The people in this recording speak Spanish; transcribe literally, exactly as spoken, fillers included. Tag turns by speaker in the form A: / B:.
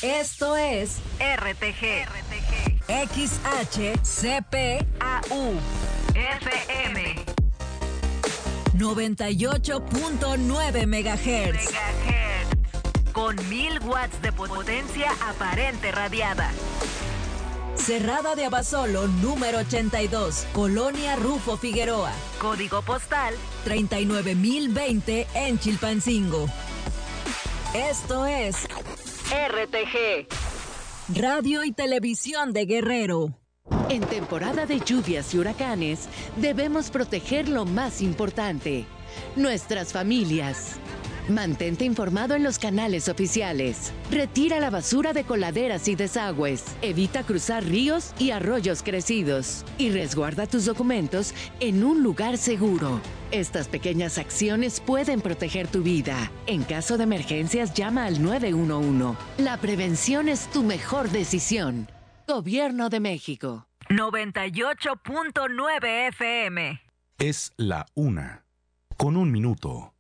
A: Esto es R T G. X H C P A U F M noventa y ocho punto nueve megahertz. Con mil watts de potencia aparente radiada. Cerrada de Abasolo, número ochenta y dos, Colonia Rufo Figueroa. Código postal treinta y nueve mil veinte en Chilpancingo. Esto es R T G, Radio y Televisión de Guerrero.
B: En temporada de lluvias y huracanes, debemos proteger lo más importante, nuestras familias. Mantente informado en los canales oficiales. Retira la basura de coladeras y desagües. Evita cruzar ríos y arroyos crecidos. Y resguarda tus documentos en un lugar seguro. Estas pequeñas acciones pueden proteger tu vida. En caso de emergencias, llama al nueve uno uno. La prevención es tu mejor decisión. Gobierno de México.
A: noventa y ocho punto nueve F M.
C: Es la una, con un minuto.